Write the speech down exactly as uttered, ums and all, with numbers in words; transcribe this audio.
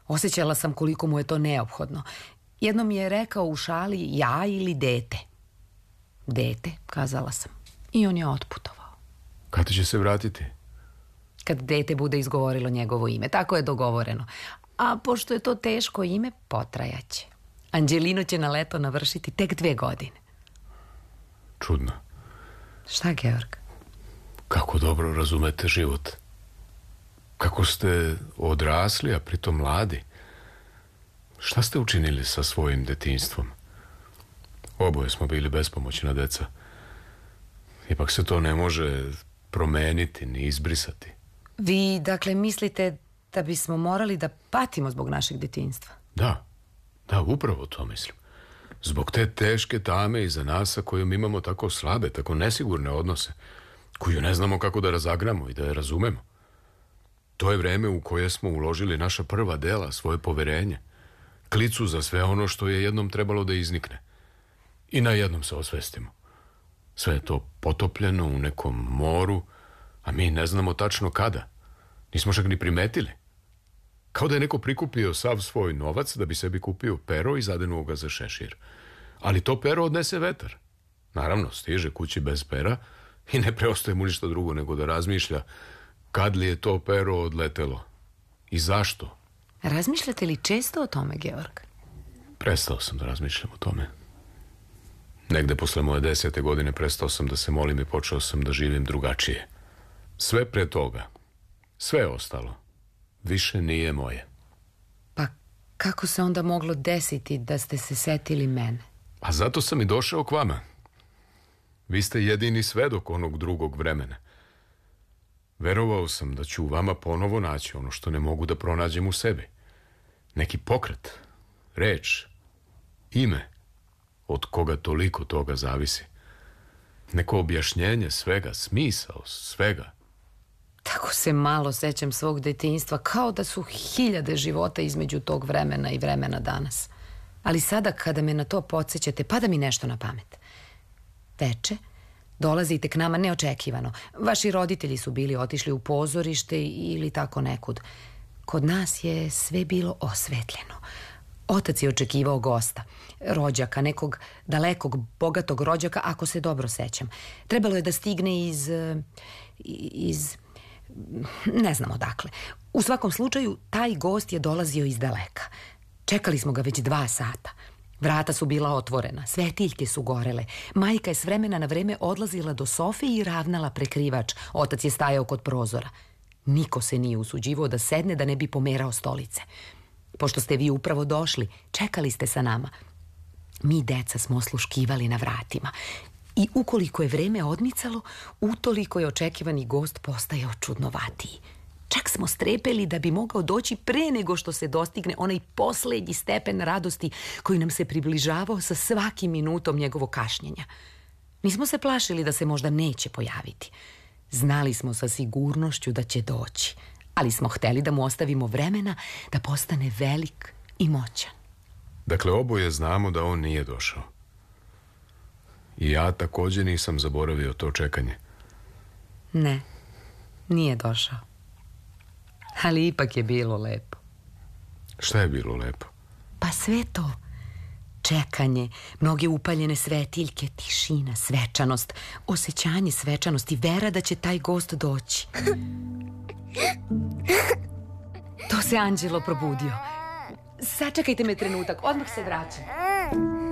Osjećala sam koliko mu je to neophodno. Jednom mi je rekao u šali ja ili dete. Dete, kazala sam. I on je otputovao. Kada će se vratiti? Kad dete bude izgovorilo njegovo ime. Tako je dogovoreno. A pošto je to teško ime, potrajaće. Anđelino će na leto navršiti tek dve godine. Čudno. Šta, Georg? Kako dobro razumete život. Kako ste odrasli, a pritom mladi. Šta ste učinili sa svojim detinjstvom? Oboje smo bili bespomoćna deca. Ipak se to ne može promeniti ni izbrisati. Vi, dakle, mislite da bismo morali da patimo zbog našeg detinjstva? Da, da, upravo to mislim. Zbog te teške tame iza nas sa kojom imamo tako slabe, tako nesigurne odnose, koju ne znamo kako da razagnamo i da je razumemo. To je vreme u koje smo uložili naša prva dela, svoje poverenje, klicu za sve ono što je jednom trebalo da iznikne. I na jednom se osvestimo. Sve je to potopljeno u nekom moru, a mi ne znamo tačno kada. Nismo čak ni primetili. Kao da je neko prikupio sav svoj novac da bi sebi kupio pero i zadenuo ga za šešir. Ali to pero odnese vetar. Naravno, stiže kući bez pera i ne preostaje mu ništa drugo nego da razmišlja kad li je to pero odletelo i zašto. Razmišljate li često o tome, Georg? Prestao sam da razmišljam o tome. Negde posle moje desete godine prestao sam da se molim i počeo sam da živim drugačije. Sve pre toga, sve ostalo, više nije moje. Pa kako se onda moglo desiti da ste se setili mene? A zato sam i došao k vama. Vi ste jedini svedok onog drugog vremena. Verovao sam da ću u vama ponovo naći ono što ne mogu da pronađem u sebi. Neki pokret, reč, ime, od koga toliko toga zavisi. Neko objašnjenje svega, smisao svega. Tako se malo sećam svog detinjstva, kao da su hiljade života između tog vremena i vremena danas. Ali sada kada me na to podsjećate, pada mi nešto na pamet. Veče, dolazite k nama neočekivano. Vaši roditelji su bili otišli u pozorište ili tako nekud. Kod nas je sve bilo osvetljeno. Otac je očekivao gosta, rođaka, nekog dalekog, bogatog rođaka, ako se dobro sećam. Trebalo je da stigne iz... iz... ne znam odakle. U svakom slučaju, taj gost je dolazio iz daleka. Čekali smo ga već dva sata. Vrata su bila otvorena, svetiljke su gorele. Majka je s vremena na vreme odlazila do sofe i ravnala prekrivač. Otac je stajao kod prozora. Niko se nije usuđivao da sedne da ne bi pomerao stolice. Pošto ste vi upravo došli, čekali ste sa nama. Mi, deca, smo osluškivali na vratima. I ukoliko je vreme odmicalo, utoliko je očekivani gost postajao čudnovatiji. Čak smo strepeli da bi mogao doći pre nego što se dostigne onaj poslednji stepen radosti koji nam se približavao sa svakim minutom njegovog kašnjenja. Nismo se plašili da se možda neće pojaviti. Znali smo sa sigurnošću da će doći, ali smo hteli da mu ostavimo vremena da postane velik i moćan. Dakle, oboje znamo da on nije došao. I ja također nisam zaboravio to čekanje. Ne, nije došao. Ali ipak je bilo lepo. Šta je bilo lepo? Pa sve to. Čekanje, mnoge upaljene svetiljke, tišina, svečanost, osjećanje svečanosti, vera da će taj gost doći. To se Anđelo probudio. Sačekajte me trenutak, odmah se vraćam.